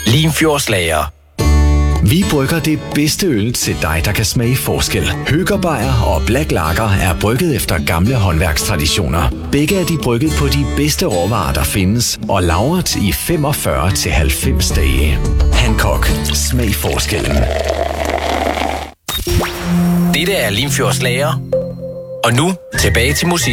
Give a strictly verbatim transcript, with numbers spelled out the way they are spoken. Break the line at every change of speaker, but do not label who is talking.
Limfjordslager.
Vi brygger det bedste øl til dig, der kan smage forskel. Høgerbejer og Black Lager er brygget efter gamle håndværkstraditioner. Begge er de brygget på de bedste råvarer, der findes, og lagret i femogfyrre til halvfems dage. Hancock. Smag forskellen.
Dette er Limfjordslager. Og nu tilbage til musik.